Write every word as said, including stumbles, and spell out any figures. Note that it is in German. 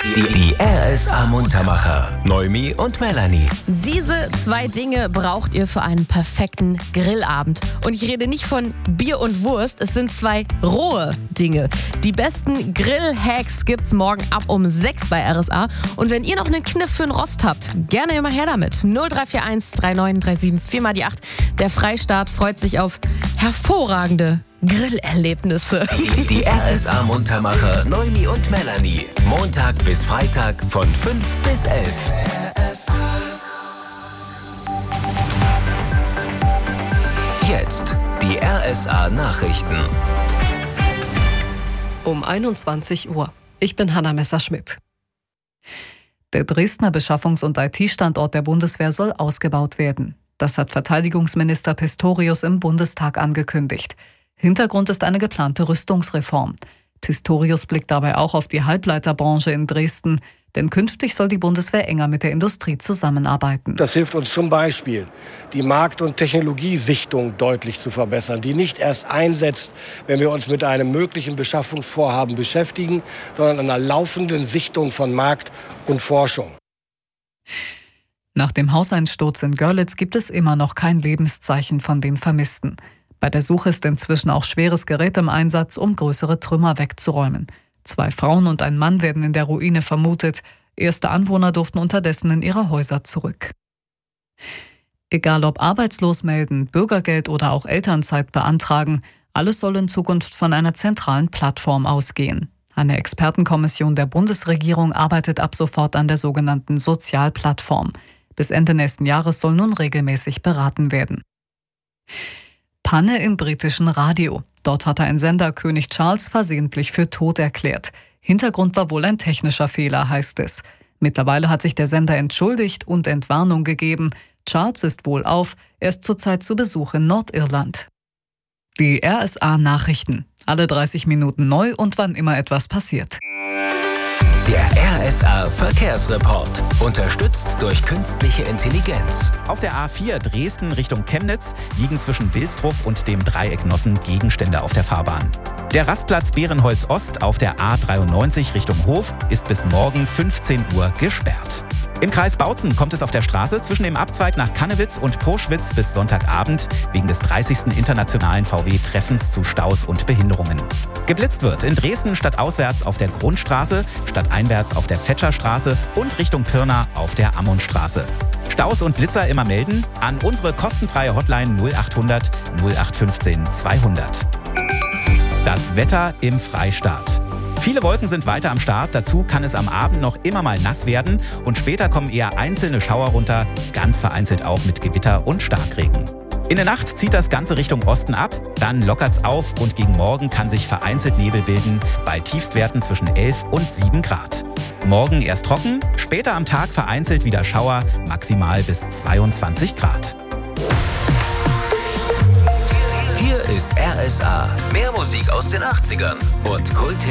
Die, die R S A-Muntermacher, Noemi und Melanie. Diese zwei Dinge braucht ihr für einen perfekten Grillabend. Und ich rede nicht von Bier und Wurst, es sind zwei rohe Dinge. Die besten Grill-Hacks gibt's morgen ab um sechs bei R S A. Und wenn ihr noch einen Kniff für den Rost habt, gerne immer her damit. null drei vier eins drei neun drei sieben vier mal die acht. Der Freistaat freut sich auf hervorragende Grillerlebnisse. Die, die R S A-Muntermacher, Noemi und Melanie. Montag bis Freitag von fünf bis elf. R S A. Jetzt die R S A-Nachrichten. Um einundzwanzig Uhr. Ich bin Hanna Messerschmidt. Der Dresdner Beschaffungs- und I T-Standort der Bundeswehr soll ausgebaut werden. Das hat Verteidigungsminister Pistorius im Bundestag angekündigt. Hintergrund ist eine geplante Rüstungsreform. Pistorius blickt dabei auch auf die Halbleiterbranche in Dresden, denn künftig soll die Bundeswehr enger mit der Industrie zusammenarbeiten. Das hilft uns zum Beispiel, die Markt- und Technologiesichtung deutlich zu verbessern, die nicht erst einsetzt, wenn wir uns mit einem möglichen Beschaffungsvorhaben beschäftigen, sondern einer laufenden Sichtung von Markt und Forschung. Nach dem Hauseinsturz in Görlitz gibt es immer noch kein Lebenszeichen von den Vermissten. Bei der Suche ist inzwischen auch schweres Gerät im Einsatz, um größere Trümmer wegzuräumen. Zwei Frauen und ein Mann werden in der Ruine vermutet. Erste Anwohner durften unterdessen in ihre Häuser zurück. Egal ob arbeitslos melden, Bürgergeld oder auch Elternzeit beantragen, alles soll in Zukunft von einer zentralen Plattform ausgehen. Eine Expertenkommission der Bundesregierung arbeitet ab sofort an der sogenannten Sozialplattform. Bis Ende nächsten Jahres soll nun regelmäßig beraten werden. Panne im britischen Radio. Dort hatte ein Sender König Charles versehentlich für tot erklärt. Hintergrund war wohl ein technischer Fehler, heißt es. Mittlerweile hat sich der Sender entschuldigt und Entwarnung gegeben. Charles ist wohlauf, er ist zurzeit zu Besuch in Nordirland. Die R S A-Nachrichten. Alle dreißig Minuten neu und wann immer etwas passiert. Der R S A-Verkehrsreport. Unterstützt durch künstliche Intelligenz. Auf der A vier Dresden Richtung Chemnitz liegen zwischen Wilsdruff und dem Dreieck Nossen Gegenstände auf der Fahrbahn. Der Rastplatz Bärenholz Ost auf der A dreiundneunzig Richtung Hof ist bis morgen fünfzehn Uhr gesperrt. Im Kreis Bautzen kommt es auf der Straße zwischen dem Abzweig nach Kannewitz und Purschwitz bis Sonntagabend wegen des dreißigsten internationalen V W-Treffens zu Staus und Behinderungen. Geblitzt wird in Dresden stadtauswärts auf der Grundstraße, stadteinwärts auf der Fetscherstraße und Richtung Pirna auf der Ammonstraße. Staus und Blitzer immer melden an unsere kostenfreie Hotline null achthundert null acht fünfzehn zweihundert. Das Wetter im Freistaat. Viele Wolken sind weiter am Start, dazu kann es am Abend noch immer mal nass werden und später kommen eher einzelne Schauer runter, ganz vereinzelt auch mit Gewitter und Starkregen. In der Nacht zieht das Ganze Richtung Osten ab, dann lockert's auf und gegen Morgen kann sich vereinzelt Nebel bilden, bei Tiefstwerten zwischen elf und sieben Grad. Morgen erst trocken, später am Tag vereinzelt wieder Schauer, maximal bis zweiundzwanzig Grad. Hier ist R S A. Mehr Musik aus den achtzigern und Kult